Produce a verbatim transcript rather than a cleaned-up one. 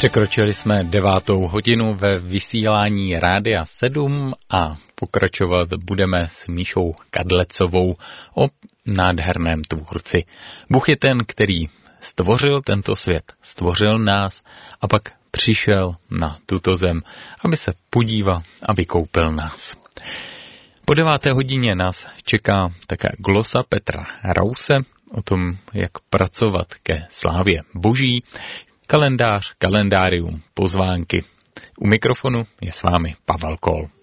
Překročili jsme devátou hodinu ve vysílání Rádia sedm a pokračovat budeme s Míšou Kadlecovou o nádherném tvůrci. Bůh je ten, který stvořil tento svět, stvořil nás a pak přišel na tuto zem, aby se podíval a vykoupil nás. Po deváté hodině nás čeká také glosa Petra Rause o tom, jak pracovat ke slávě Boží, kalendář, kalendárium, pozvánky. U mikrofonu je s vámi Pavel Kol.